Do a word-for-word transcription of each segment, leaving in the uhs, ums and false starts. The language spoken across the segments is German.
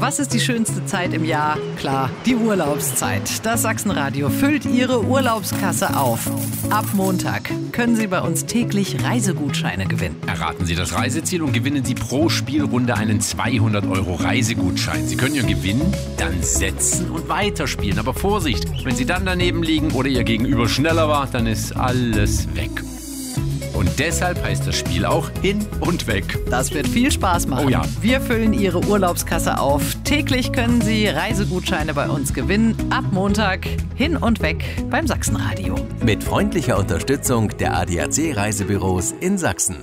Was ist die schönste Zeit im Jahr? Klar, die Urlaubszeit. Das Sachsenradio füllt Ihre Urlaubskasse auf. Ab Montag können Sie bei uns täglich Reisegutscheine gewinnen. Erraten Sie das Reiseziel und gewinnen Sie pro Spielrunde einen zweihundert Euro Reisegutschein. Sie können Ihren Gewinn dann setzen und weiterspielen. Aber Vorsicht, wenn Sie dann daneben liegen oder Ihr Gegenüber schneller war, dann ist alles weg. Und deshalb heißt das Spiel auch Hin und Weg. Das wird viel Spaß machen. Oh ja. Wir füllen Ihre Urlaubskasse auf. Täglich können Sie Reisegutscheine bei uns gewinnen. Ab Montag Hin und Weg beim Sachsenradio. Mit freundlicher Unterstützung der A D A C-Reisebüros in Sachsen.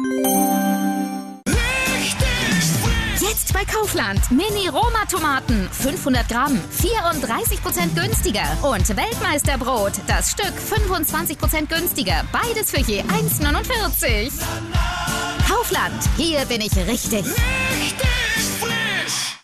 Jetzt bei Kaufland. Mini-Roma-Tomaten. fünfhundert Gramm. vierunddreißig Prozent günstiger. Und Weltmeisterbrot. Das Stück fünfundzwanzig Prozent günstiger. Beides für je eins neunundvierzig. Kaufland. Hier bin ich richtig. Richtig frisch.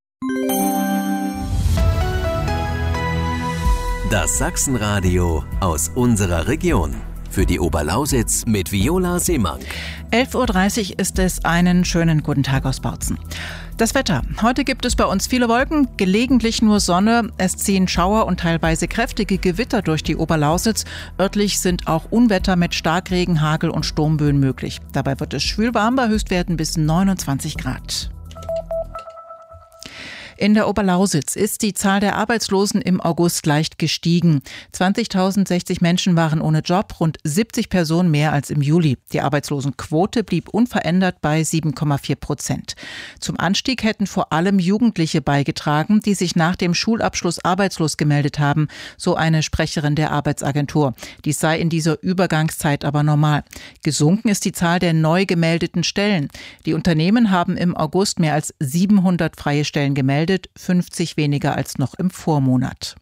Das Sachsenradio aus unserer Region. Für die Oberlausitz mit Viola Seemank. elf Uhr dreißig ist es. Einen schönen guten Tag aus Bautzen. Das Wetter. Heute gibt es bei uns viele Wolken, gelegentlich nur Sonne. Es ziehen Schauer und teilweise kräftige Gewitter durch die Oberlausitz. Örtlich sind auch Unwetter mit Starkregen, Hagel und Sturmböen möglich. Dabei wird es schwül warm bei Höchstwerten bis neunundzwanzig Grad. In der Oberlausitz ist die Zahl der Arbeitslosen im August leicht gestiegen. zwanzigtausendsechzig Menschen waren ohne Job, rund siebzig Personen mehr als im Juli. Die Arbeitslosenquote blieb unverändert bei sieben Komma vier Prozent. Zum Anstieg hätten vor allem Jugendliche beigetragen, die sich nach dem Schulabschluss arbeitslos gemeldet haben, so eine Sprecherin der Arbeitsagentur. Dies sei in dieser Übergangszeit aber normal. Gesunken ist die Zahl der neu gemeldeten Stellen. Die Unternehmen haben im August mehr als siebenhundert freie Stellen gemeldet, fünfzig weniger als noch im Vormonat.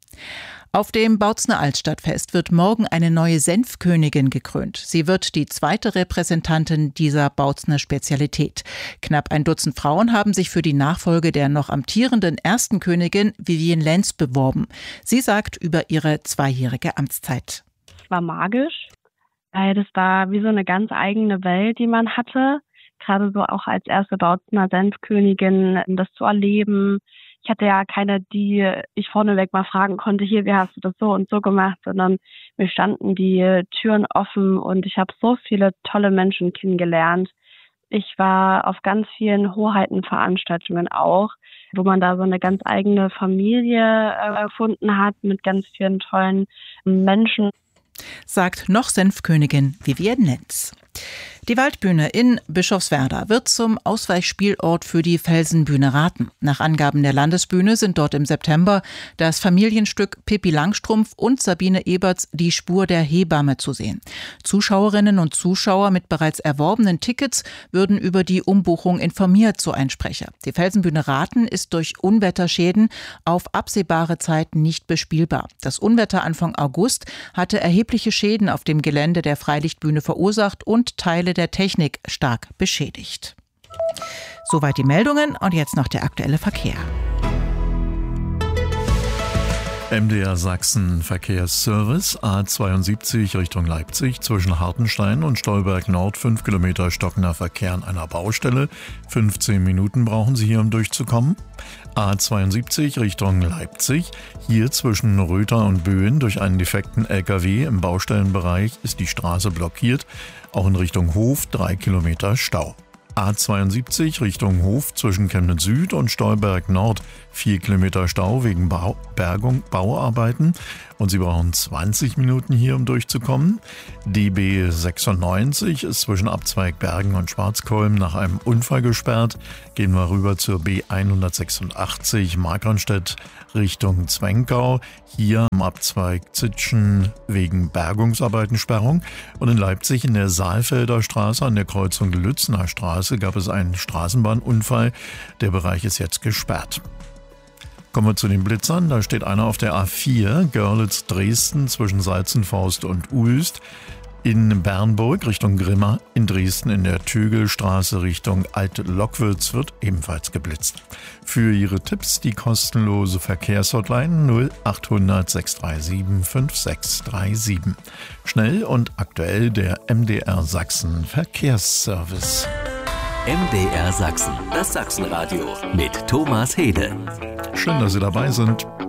Auf dem Bautzener Altstadtfest wird morgen eine neue Senfkönigin gekrönt. Sie wird die zweite Repräsentantin dieser Bautzener Spezialität. Knapp ein Dutzend Frauen haben sich für die Nachfolge der noch amtierenden ersten Königin Vivienne Lenz beworben. Sie sagt über ihre zweijährige Amtszeit. Es war magisch, weil das war wie so eine ganz eigene Welt, die man hatte. Gerade so auch als erste Bautzener Senfkönigin das zu erleben. Ich hatte ja keine, die ich vorneweg mal fragen konnte, hier, wie hast du das so und so gemacht, sondern mir standen die Türen offen und ich habe so viele tolle Menschen kennengelernt. Ich war auf ganz vielen Hoheitenveranstaltungen auch, wo man da so eine ganz eigene Familie erfunden hat mit ganz vielen tollen Menschen. Sagt noch Senfkönigin Vivienne Lenz. Die Waldbühne in Bischofswerda wird zum Ausweichspielort für die Felsenbühne Rathen. Nach Angaben der Landesbühne sind dort im September das Familienstück Pippi Langstrumpf und Sabine Eberts Die Spur der Hebamme zu sehen. Zuschauerinnen und Zuschauer mit bereits erworbenen Tickets würden über die Umbuchung informiert, so ein Sprecher. Die Felsenbühne Rathen ist durch Unwetterschäden auf absehbare Zeit nicht bespielbar. Das Unwetter Anfang August hatte erhebliche Schäden auf dem Gelände der Freilichtbühne verursacht und Teile der Technik stark beschädigt. Soweit die Meldungen und jetzt noch der aktuelle Verkehr. M D R Sachsen Verkehrsservice A zweiundsiebzig Richtung Leipzig zwischen Hartenstein und Stolberg Nord fünf Kilometer stockender Verkehr an einer Baustelle. fünfzehn Minuten brauchen Sie hier, um durchzukommen. A zweiundsiebzig Richtung Leipzig. Hier zwischen Röther und Böen durch einen defekten L K W im Baustellenbereich ist die Straße blockiert. Auch in Richtung Hof drei Kilometer Stau. A zweiundsiebzig Richtung Hof zwischen Chemnitz Süd und Stolberg Nord vier Kilometer Stau wegen Bau, Bergung, Bauarbeiten und Sie brauchen zwanzig Minuten hier, um durchzukommen. Die B sechsundneunzig ist zwischen Abzweig Bergen und Schwarzkolm nach einem Unfall gesperrt. Gehen wir rüber zur B hundertsechsundachtzig Markranstädt Richtung Zwenkau. Hier am Abzweig Zitschen wegen Bergungsarbeiten Sperrung. Und in Leipzig in der Saalfelder Straße an der Kreuzung Lützner Straße gab es einen Straßenbahnunfall. Der Bereich ist jetzt gesperrt. Kommen wir zu den Blitzern. Da steht einer auf der A vier, Görlitz-Dresden zwischen Salzenfaust und Uelst. In Bernburg Richtung Grimma, in Dresden in der Tögelstraße Richtung Alt-Lockwitz wird ebenfalls geblitzt. Für Ihre Tipps die kostenlose Verkehrshotline null achthundert sechs drei sieben fünf sechs drei sieben. Schnell und aktuell der M D R Sachsen Verkehrsservice. M D R Sachsen, das Sachsenradio mit Thomas Hede. Schön, dass Sie dabei sind.